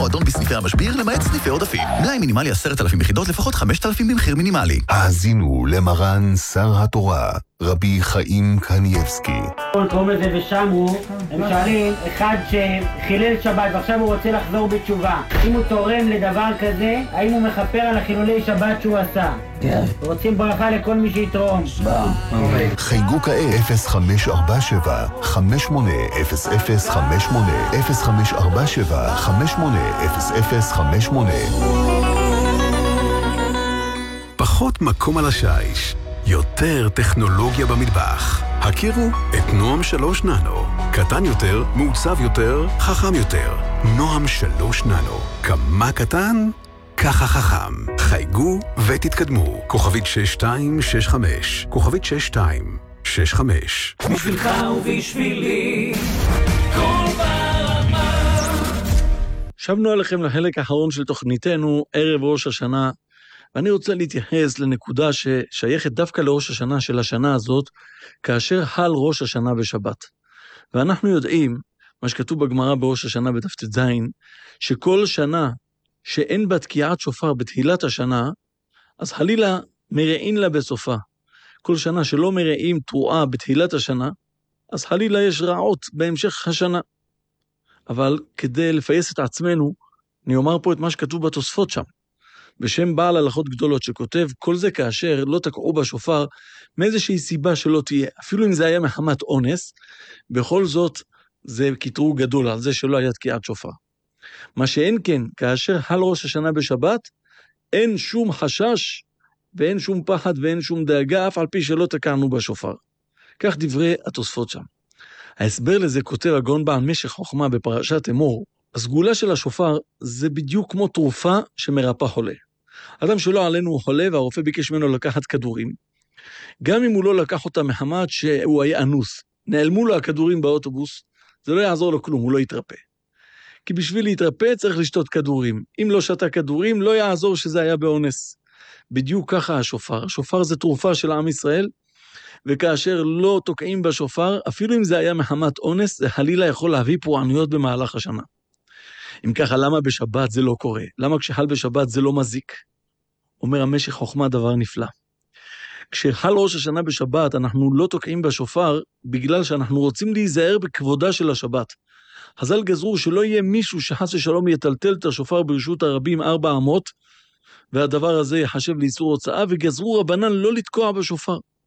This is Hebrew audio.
המועדון בסניפי המשביר למעט סניפי עודפים. מלאי מינימלי 10,000 יחידות, לפחות 5,000 במחיר מינימלי. האזינו למרן שר התורה, רבי חיים קניאבסקי. קוראים לזה ושמו, הם שואלים, אחד שחילל שבת ועכשיו הוא רוצה לחזור בתשובה, אם הוא תורם לדבר כזה, האם הוא מכפר על החילולי שבת שהוא עשה? רוצים ברכה לכל מי שיתרום. חייגו כעת 0547 580058 0547 580058. פחות מקום על השיש, יותר טכנולוגיה במטבח. הכירו את נועם 3 ננו. קטן יותר, מעוצב יותר, חכם יותר. נועם 3 ננו. כמה קטן? ככה חכם. חייגו ותתקדמו. כוכבית 6265. כוכבית 6265. בשבילך ובשבילי כל ברמה. שבנו עליכם לחלק האחרון של תוכניתנו, ערב ראש השנה, ואני רוצה להתייחס לנקודה ששייכת דווקא לראש השנה של השנה הזאת, כאשר חל ראש השנה בשבת. ואנחנו יודעים, מה שכתוב בגמרא בראש השנה בדף ט"ז, שכל שנה שאין בה תקיעת שופר בתחילת השנה, אז חלילה מרעין לה בסופה. כל שנה שלא מרעים תרועה בתחילת השנה, אז חלילה יש רעות בהמשך השנה. אבל כדי לפייס את עצמנו, אני אומר פה את מה שכתוב בתוספות שם. בשם בעל הלכות גדולות שכותב, כל זה כאשר לא תקעו בשופר מאיזושהי סיבה שלא תהיה, אפילו אם זה היה מחמת אונס, בכל זאת זה קיטרוג גדול על זה שלא היה תקיעת שופר. מה שאין כן, כאשר חל ראש השנה בשבת, אין שום חשש ואין שום פחד ואין שום דאגה, אף על פי שלא תקענו בשופר. כך דברי התוספות שם. ההסבר לזה כותב הגאון בעל משך חוכמה בפרשת אמור, הסגולה של השופר זה בדיוק כמו תרופה שמרפא חולה. אדם שלא עלינו הוא חולה והרופא ביקש ממנו לקחת כדורים. גם אם הוא לא לקח אותם מחמת שהוא היה אנוס, נעלמו לו הכדורים באוטובוס, זה לא יעזור לו כלום, הוא לא יתרפא. כי בשביל להתרפא צריך לשתות כדורים. אם לא שתה כדורים, לא יעזור שזה היה באונס. בדיוק ככה השופר. השופר זה תרופה של עם ישראל, וכאשר לא תוקעים בשופר, אפילו אם זה היה מחמת אונס, זה חלילה יכול להביא פורענויות במהלך השנה. אם ככה, למה בשבת זה לא קורה? למה כשחל בשבת זה לא מזיק? אומר המשך חוכמה דבר נפלא. כשחל ראש השנה בשבת, אנחנו לא תוקעים בשופר, בגלל שאנחנו רוצים להיזהר בכבודה של השבת. חז"ל גזרו שלא יהיה מישהו שחס ושלום יטלטל את השופר ברשות הרבים 4 אמות, והדבר הזה יחשב לאיסור הוצאה, וגזרו רבנן לא לתקוע בשופר.